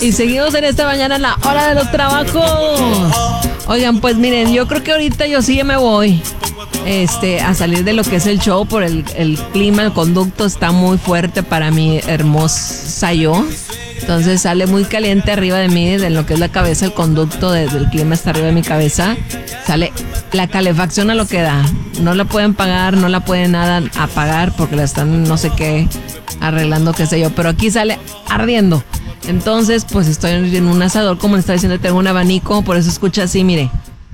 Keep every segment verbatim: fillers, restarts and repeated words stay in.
Y seguimos en esta mañana en la hora de los trabajos. Oigan, pues miren, yo creo que ahorita yo sí me voy este, a salir de lo que es el show por el, el clima, el conducto está muy fuerte para mi hermosa yo. Entonces sale muy caliente arriba de mí, de lo que es la cabeza, el conducto desde el clima está arriba de mi cabeza. Sale la calefacción a lo que da. No la pueden pagar, no la pueden nada apagar porque la están no sé qué arreglando, qué sé yo. Pero aquí sale ardiendo. Entonces, pues estoy en un asador, como le estaba diciendo, tengo un abanico, por eso escucha así, mire.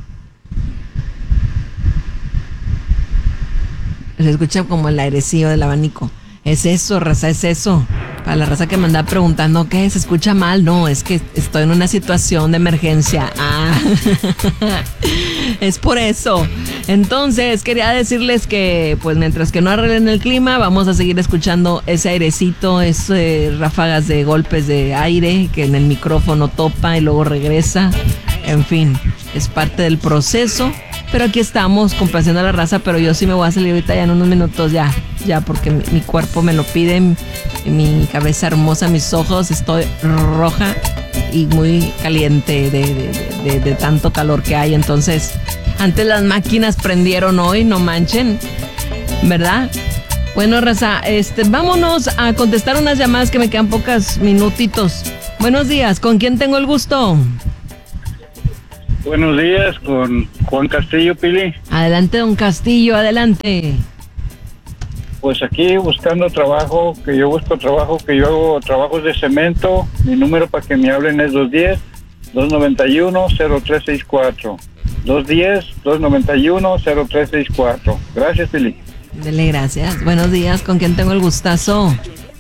Se escucha como el airecillo del abanico. Es eso, raza, es eso. Para la raza que me anda preguntando, ¿qué? ¿Se escucha mal? No, es que estoy en una situación de emergencia. Ah, es por eso. Entonces, quería decirles que, pues, mientras que no arreglen el clima, vamos a seguir escuchando ese airecito, esas ráfagas de golpes de aire que en el micrófono topa y luego regresa. En fin, es parte del proceso. Pero aquí estamos complaciendo a la raza, pero yo sí me voy a salir ahorita ya en unos minutos ya, ya porque mi, mi cuerpo me lo pide, mi, mi cabeza hermosa, mis ojos, estoy roja y muy caliente de, de, de, de tanto calor que hay. Entonces, antes las máquinas prendieron hoy, no manchen, ¿verdad? Bueno, raza, este, vámonos a contestar unas llamadas que me quedan pocos minutitos. Buenos días, ¿con quién tengo el gusto? Buenos días, con Juan Castillo, Pili. Adelante, don Castillo, adelante. Pues aquí buscando trabajo, que yo busco trabajo, que yo hago trabajos de cemento. Mi número para que me hablen es dos uno cero, dos nueve uno, cero tres seis cuatro. dos uno cero, dos nueve uno, cero tres seis cuatro. Gracias, Pili. Dele gracias. Buenos días, ¿con quién tengo el gustazo?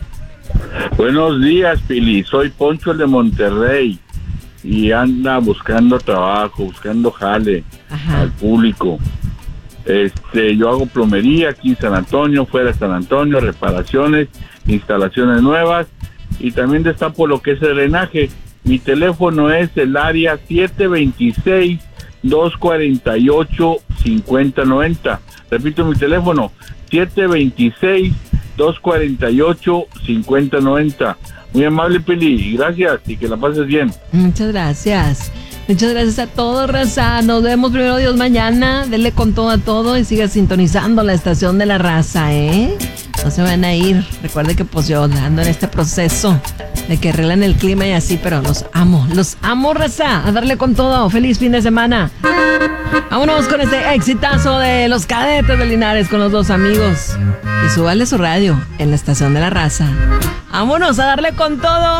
Buenos días, Pili. Soy Poncho de Monterrey. Y anda buscando trabajo, buscando jale. Ajá. Al público. Este, yo hago plomería aquí en San Antonio, fuera de San Antonio, reparaciones, instalaciones nuevas y también destapo lo que es el drenaje. Mi teléfono es el área siete dos seis, dos cuatro ocho, cinco cero nueve cero. Repito mi teléfono, siete dos seis, dos cuatro ocho, cinco cero nueve cero. Muy amable, Pili, gracias y que la pases bien. Muchas gracias. Muchas gracias a todos, raza. Nos vemos primero Dios mañana. Denle con todo a todo y siga sintonizando la estación de la raza, ¿eh? No se van a ir. Recuerde que pues yo ando en este proceso de que arreglan el clima y así, pero los amo. Los amo, raza. A darle con todo. Feliz fin de semana. Vámonos con este exitazo de los Cadetes de Linares con los dos amigos. Y súbale su radio en la estación de la raza. Vámonos a darle con todo.